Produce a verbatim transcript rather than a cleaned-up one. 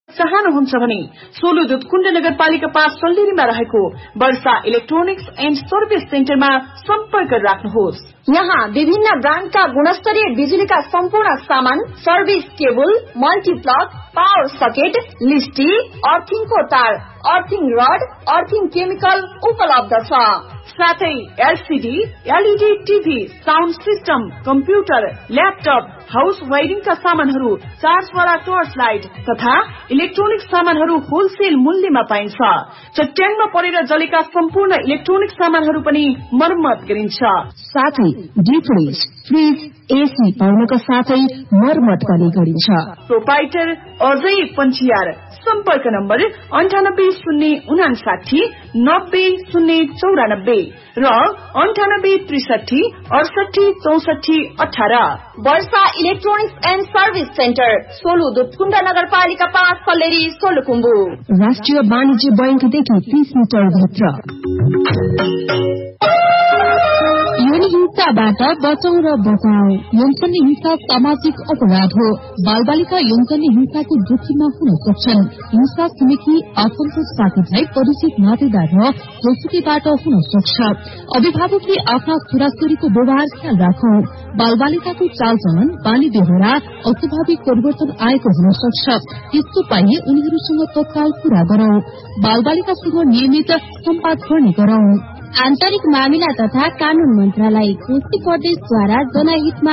चाहनुहुन्छ भने सोलु दुधकुण्ड नगरपालिका पाँच सल्लेरीमा रहेको वर्षा इलेक्ट्रोनिक्स एन्ड सर्भिस सेन्टरमा सम्पर्क राख्नुहोस्। यहाँ विभिन्न ब्रान्डका गुणस्तरीय बिजुलीका सम्पूर्ण सामान, service cable, multiplug, power socket, लिस्टी, अर्थिङको तार, अर्थिङ रड, अर्थिङ केमिकल उपलब्ध छ। साथै LCD, LED TV, sound system, computer, laptop, house वायरिङका सामानहरू, चार्जवाला टर्च लाइट तथा इलेक्ट्रोनिक सामानहरू होलसेल मूल्यमा पाइन्छ। चट्याङमा परेर जलेका सम्पूर्ण इलेक्ट्रोनिक सामानहरू पनि मर्मत गरिन्छ। साथै डीप फ्रिज, फ्रिज, एसी पाउनका साथै मर्मत पनि गरिन्छ। प्रोपाइटर अजय पञ्चियार, सम्पर्क नम्बर अन्ठानब्बे शून्य उनासाठी नब्बे शून्य चौरानब्बे र अन्ठानब्बे त्रिसठी अडसठी चौसठी अठार। वर्षा electronics and service centre, Solu Dudhkund नगरपालिका पाँच सल्लेरी, सोलुखुम्बु। राष्ट्रिय वाणिज्य बैंकदेखि तीस मिटर भित्र। यौन हिंसाबाट बचाउ र बचाउ। यौन हिंसा सामाजिक अपराध हो। बाल बालिका यौन हिंसाको जोखिममा हुन सक्छन्। हिंसा छिमेकी, आफन्त, साथीभाइ, परिचित, नातेदार र जोसुकीबाट हुन सक्छ। अभिभावकले आफ्ना छोराछोरीको व्यवहार ख्याल राखौ। बाल बालिकाको चालचलन, बानी बेहोरा, अस्वाभाविक परिवर्तन आएको हुन सक्छ। त्यस्तो पाइए उनीहरूसँग तत्काल कुरा गरौं। बाल बालिकासँग नियमित सम्वाद गर्ने गरौं। आन्तरिक मामिला तथा कानून मन्त्रालय, कोशी प्रदेशद्वारा जनहितमा